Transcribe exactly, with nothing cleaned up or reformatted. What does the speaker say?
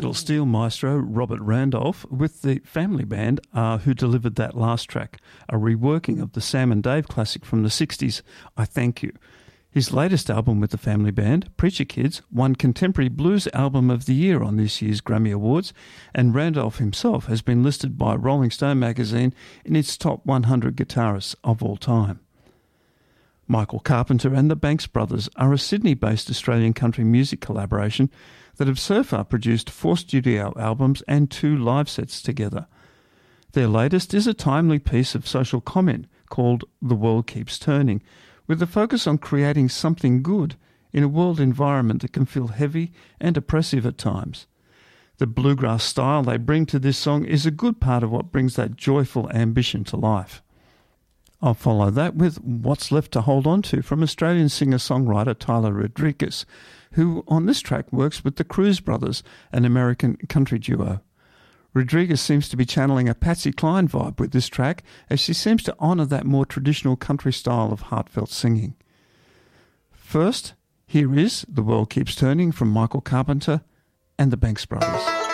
pedal steel maestro Robert Randolph with the Family Band are who delivered that last track, a reworking of the Sam and Dave classic from the sixties, I Thank You. His latest album with the Family Band, Preacher Kids, won Contemporary Blues Album of the Year on this year's Grammy Awards, and Randolph himself has been listed by Rolling Stone magazine in its top one hundred guitarists of all time. Michael Carpenter and the Banks Brothers are a Sydney-based Australian country music collaboration that have so far produced four studio albums and two live sets together. Their latest is a timely piece of social comment called The World Keeps Turning, with a focus on creating something good in a world environment that can feel heavy and oppressive at times. The bluegrass style they bring to this song is a good part of what brings that joyful ambition to life. I'll follow that with What's Left to Hold On To from Australian singer-songwriter Tyler Rodriguez, who on this track works with the Cruz Brothers, an American country duo. Rodriguez seems to be channeling a Patsy Cline vibe with this track, as she seems to honour that more traditional country style of heartfelt singing. First, here is The World Keeps Turning from Michael Carpenter and the Banks Brothers.